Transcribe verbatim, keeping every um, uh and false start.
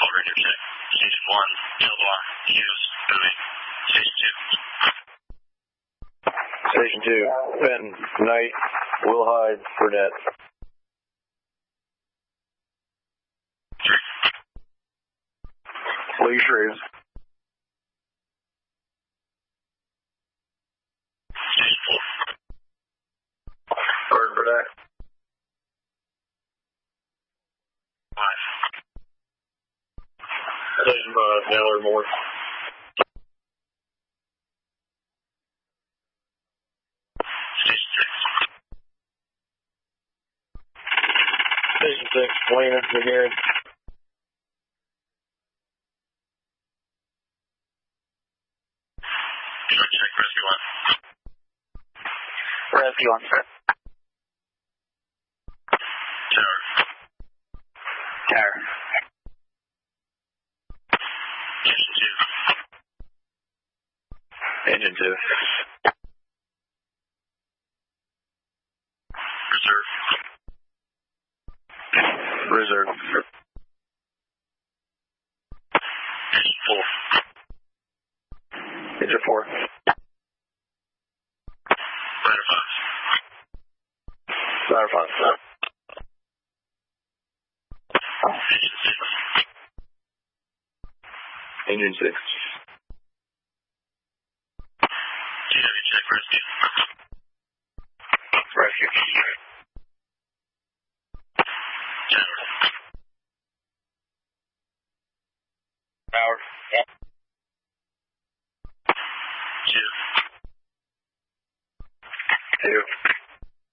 Full radio check. Station one, Delbar, Hughes, moving. Station two. Station two, Benton, Knight, Will Hyde, Burnett. Three. Lee Shrews. Station four. Bird Burnett. Five. Station five, Naylor Moore. Station six. Station six, Lena, McGarren. Short check, rescue one. Rescue one, sir. Tower. Tower. Engine two. Engine two. Reserve. Reserve. Engine four. Engine four. Rider five. Rider five. Engine six. Engine six.